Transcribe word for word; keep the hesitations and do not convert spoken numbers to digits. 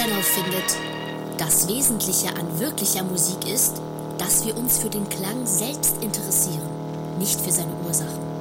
Murnau findet, das Wesentliche an wirklicher Musik ist, dass wir uns für den Klang selbst interessieren, nicht für seine Ursachen.